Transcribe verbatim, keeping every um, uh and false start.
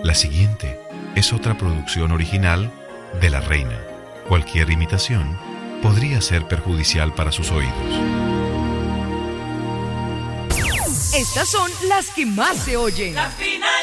La siguiente es otra producción original de La Reina. Cualquier imitación podría ser perjudicial para sus oídos. Estas son las que más se oyen. La final.